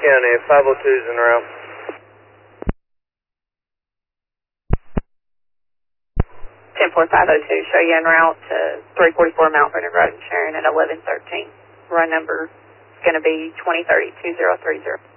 County, 502's en route. 10-4-502, show you en route to 344 Mount Vernon Road in Sharon at 1113. Run number is going to be 2030-2030.